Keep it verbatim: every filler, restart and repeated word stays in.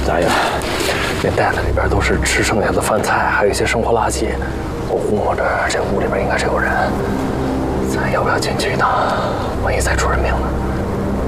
大爷，那袋子里边都是吃剩下的饭菜，还有一些生活垃圾。我估摸着这屋里边应该是有人，咱要不要进去一趟？万一再出人命呢？